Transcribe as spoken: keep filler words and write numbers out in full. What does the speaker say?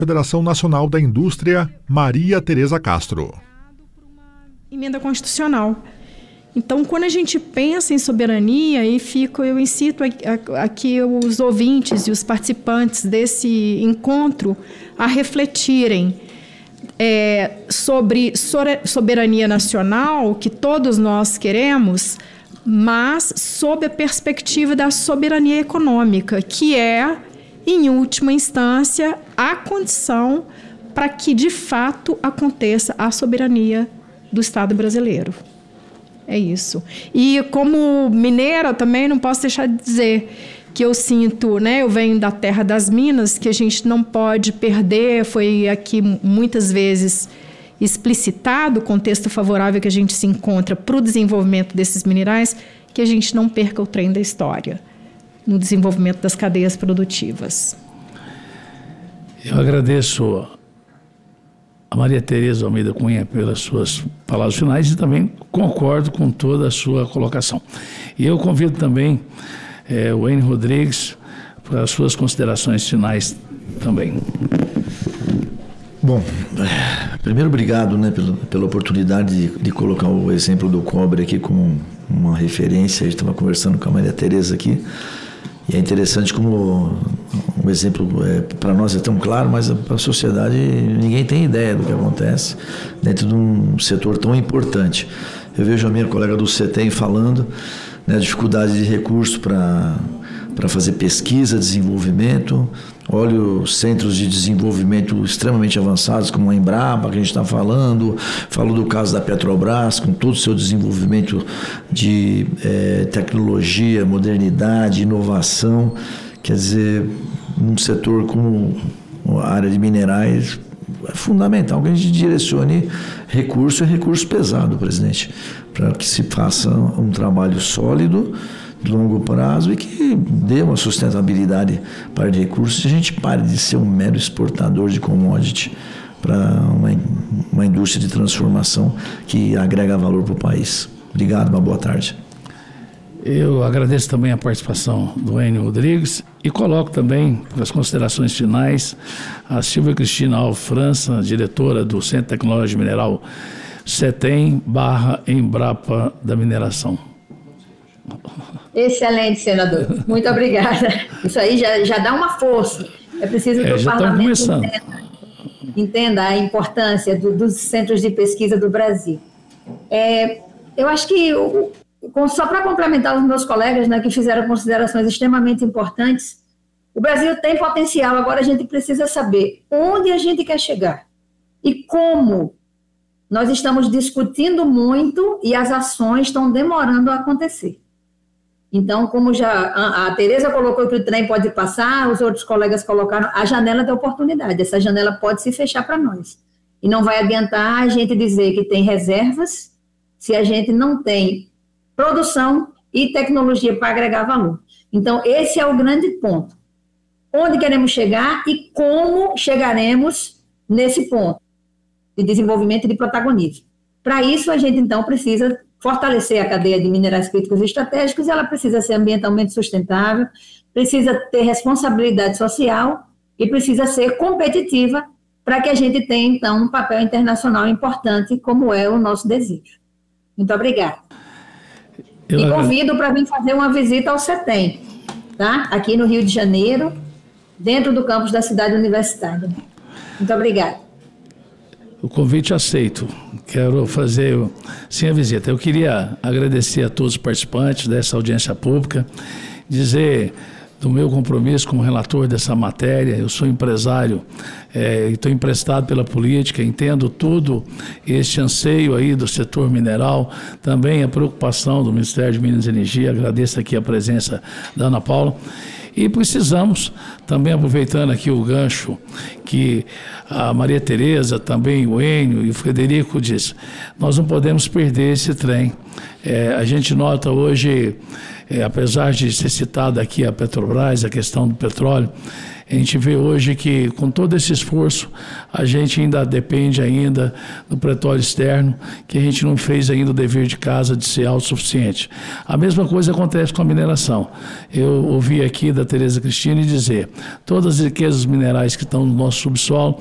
Federação Nacional da Indústria, Maria Tereza Castro. Emenda constitucional. Então, quando a gente pensa em soberania, e fico, eu incito aqui os ouvintes e os participantes desse encontro a refletirem é, sobre soberania nacional, que todos nós queremos, mas sob a perspectiva da soberania econômica, que é, em última instância, a condição para que, de fato, aconteça a soberania do Estado brasileiro. É isso. E como mineira também não posso deixar de dizer que eu sinto, né, eu venho da terra das minas, que a gente não pode perder, foi aqui muitas vezes explicitado o contexto favorável que a gente se encontra para o desenvolvimento desses minerais, que a gente não perca o trem da história no desenvolvimento das cadeias produtivas. Eu agradeço a Maria Tereza Almeida Cunha pelas suas palavras finais e também concordo com toda a sua colocação. E eu convido também é, o Enio Rodrigues para as suas considerações finais também. Bom, primeiro obrigado, né, pela, pela oportunidade de, de colocar o exemplo do cobre aqui como uma referência. A gente estava conversando com a Maria Tereza aqui. E é interessante como um exemplo, é, para nós é tão claro, mas para a sociedade ninguém tem ideia do que acontece dentro de um setor tão importante. Eu vejo a minha colega do CETEM falando, né, dificuldade de recurso para para fazer pesquisa, desenvolvimento. Olha os centros de desenvolvimento extremamente avançados, como a Embrapa, que a gente está falando. Falo do caso da Petrobras, com todo o seu desenvolvimento de é, tecnologia, modernidade, inovação. Quer dizer, num setor como a área de minerais, é fundamental que a gente direcione recurso, e recurso pesado, presidente, para que se faça um trabalho sólido, de longo prazo, e que dê uma sustentabilidade para recursos, e a gente pare de ser um mero exportador de commodity para uma, uma indústria de transformação que agrega valor para o país. Obrigado, uma boa tarde. Eu agradeço também a participação do Enio Rodrigues e coloco também, para as considerações finais, a Silvia Cristina Alves França, diretora do Centro Tecnológico Mineral CETEM barra Embrapa da Mineração. Excelente, senador. Muito obrigada. Isso aí já, já dá uma força. É preciso que é, o parlamento entenda, entenda a importância do, dos centros de pesquisa do Brasil. É, eu acho que, só para complementar os meus colegas, né, que fizeram considerações extremamente importantes, o Brasil tem potencial, agora a gente precisa saber onde a gente quer chegar e como. Nós estamos discutindo muito e as ações estão demorando a acontecer. Então, como já a, a Tereza colocou que o trem pode passar, os outros colegas colocaram a janela da oportunidade. Essa janela pode se fechar para nós. E não vai adiantar a gente dizer que tem reservas se a gente não tem produção e tecnologia para agregar valor. Então, esse é o grande ponto. Onde queremos chegar e como chegaremos nesse ponto de desenvolvimento e de protagonismo. Para isso, a gente, então, precisa fortalecer a cadeia de minerais críticos e estratégicos, ela precisa ser ambientalmente sustentável, precisa ter responsabilidade social e precisa ser competitiva para que a gente tenha, então, um papel internacional importante, como é o nosso desejo. Muito obrigada. Eu e convido para vir fazer uma visita ao CETEM, tá? Aqui no Rio de Janeiro, dentro do campus da cidade universitária. Muito obrigada. O convite aceito. Quero fazer sim a visita. Eu queria agradecer a todos os participantes dessa audiência pública, dizer do meu compromisso como relator dessa matéria. Eu sou empresário é, e estou emprestado pela política, entendo tudo este anseio aí do setor mineral, também a preocupação do Ministério de Minas e Energia. Agradeço aqui a presença da Ana Paula. E precisamos, também aproveitando aqui o gancho que a Maria Tereza, também o Enio e o Frederico diz, nós não podemos perder esse trem. É, a gente nota hoje, é, apesar de ser citada aqui a Petrobras, a questão do petróleo, A gente vê hoje que, com todo esse esforço, a gente ainda depende ainda do pretório externo, que a gente não fez ainda o dever de casa de ser autossuficiente. A mesma coisa acontece com a mineração. Eu ouvi aqui da Tereza Cristina dizer, todas as riquezas minerais que estão no nosso subsolo,